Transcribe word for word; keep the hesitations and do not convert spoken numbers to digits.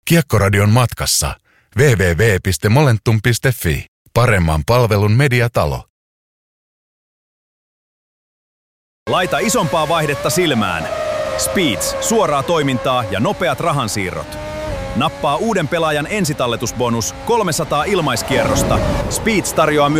Kiekkoradion matkassa. double-u double-u double-u piste momentum piste f i. Paremman palvelun mediatalo. Laita isompaa vaihdetta silmään. Speeds, suoraa toimintaa ja nopeat rahansiirrot. Nappaa uuden pelaajan ensitalletusbonus kolmesataa ilmaiskierrosta. Speeds tarjoaa myös